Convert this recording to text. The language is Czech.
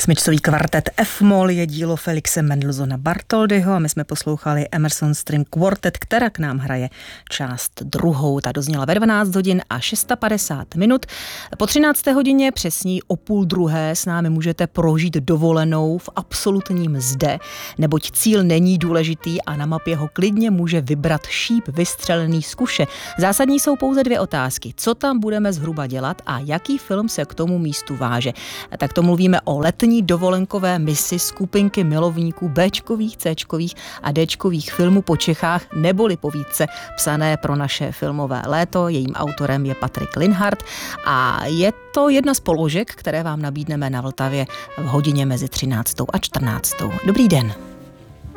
Smyčcový kvartet F-moll je dílo Felixe Mendelssohna Bartholdyho a my jsme poslouchali Emerson String Quartet, která k nám hraje část druhou. Ta dozněla ve 12 hodin a 650 minut. Po 13. hodině přesní o 12:30 s námi můžete prožít dovolenou v absolutním zde, neboť cíl není důležitý a na mapě ho klidně může vybrat šíp vystřelený z kuše. Zásadní jsou pouze 2 otázky. Co tam budeme zhruba dělat a jaký film se k tomu místu váže? Tak to mluvíme o letní dovolenkové misi skupinky milovníků Bčkových, Cčkových a Dčkových filmů po Čechách, neboli povídce psané pro naše filmové léto. Jejím autorem je Patrik Linhart a je to jedna z položek, které vám nabídneme na Vltavě v hodině mezi 13. a 14. Dobrý den.